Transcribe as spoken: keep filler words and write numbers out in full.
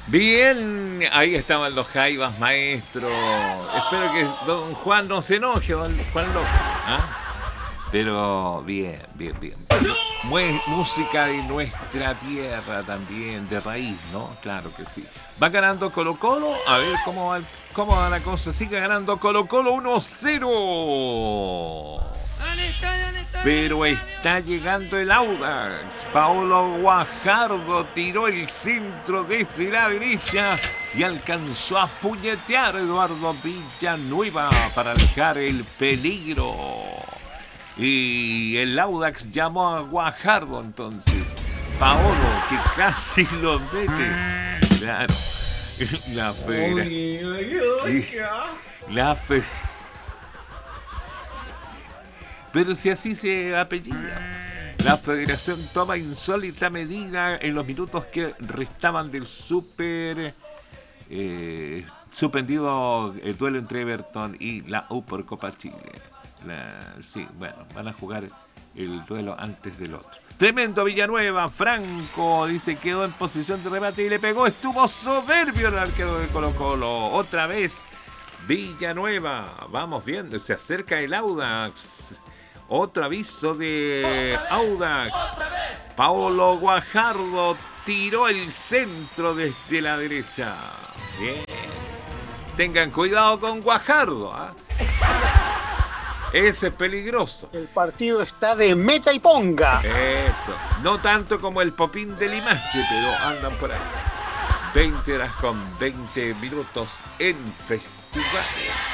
Bien, ahí estaban los jaivas, maestro. Espero que don Juan no se enoje, don Juan López. ¿Ah? Pero bien, bien, bien. Mue- música de nuestra tierra también, de raíz, ¿no? Claro que sí. Va ganando Colo Colo. A ver cómo va, el- cómo va la cosa. Sigue ganando Colo Colo uno cero. ¿Dónde está? ¿Dónde está? Pero está llegando el Audax. Paolo Guajardo tiró el centro desde la derecha y alcanzó a puñetear a Eduardo Villanueva para alejar el peligro. Y el Audax llamó a Guajardo entonces. Paolo, que casi lo mete. Claro. La federación. Uy, uy, uy, qué asco. La fe... Pero si así se apellida. La federación toma insólita medida en los minutos que restaban del super eh, suspendido el duelo entre Everton y la U por Copa Chile. La- sí, bueno, van a jugar el duelo antes del otro. Tremendo Villanueva, Franco, dice, quedó en posición de remate y le pegó, estuvo soberbio el arquero de Colo Colo. Otra vez Villanueva, vamos viendo, se acerca el Audax. Otro aviso de Audax. Paolo Guajardo tiró el centro desde la derecha. Bien. Tengan cuidado con Guajardo. ¿Ah? Ese es peligroso. El partido está de meta y ponga. Eso. No tanto como el Popín de Limache, pero andan por ahí. veinte horas con veinte minutos en festival.